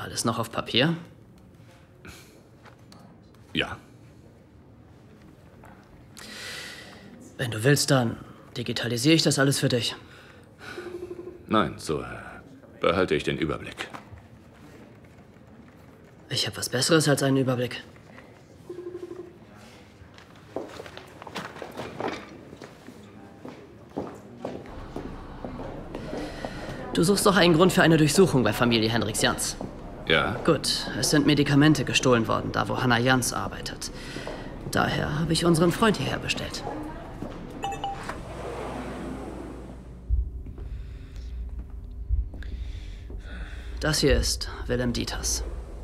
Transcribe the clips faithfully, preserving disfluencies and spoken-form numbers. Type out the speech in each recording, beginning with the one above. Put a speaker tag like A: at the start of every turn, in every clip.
A: Alles noch auf Papier?
B: Ja.
A: Wenn du willst, dann digitalisiere ich das alles für dich.
B: Nein, so äh, behalte ich den Überblick.
A: Ich habe was Besseres als einen Überblick. Du suchst doch einen Grund für eine Durchsuchung bei Familie Hendricks Jans.
B: Ja?
A: Gut, es sind Medikamente gestohlen worden, da wo Hannah Jans arbeitet. Daher habe ich unseren Freund hierher bestellt. Das hier ist Willem Dieters.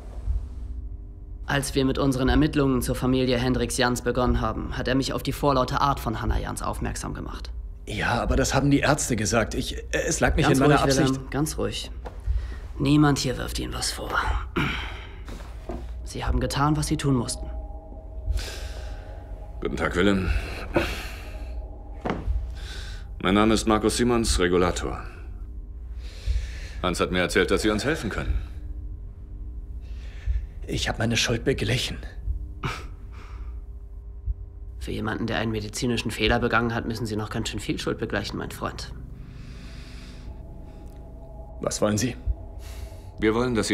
A: Als wir mit unseren Ermittlungen zur Familie Hendricks Jans begonnen haben, hat er mich auf die vorlaute Art von Hannah Jans aufmerksam gemacht.
C: Ja, aber das haben die Ärzte gesagt. Ich, äh, es lag nicht
A: Ganz
C: in meiner
A: ruhig,
C: Absicht.
A: Willem, ganz ruhig. Niemand hier wirft Ihnen was vor. Sie haben getan, was Sie tun mussten.
B: Guten Tag, Willem. Mein Name ist Markus Simons, Regulator. Hans hat mir erzählt, dass Sie uns helfen können.
C: Ich habe meine Schuld beglichen.
A: Für jemanden, der einen medizinischen Fehler begangen hat, müssen Sie noch ganz schön viel Schuld begleichen, mein Freund.
C: Was wollen Sie?
B: Wir wollen, dass Sie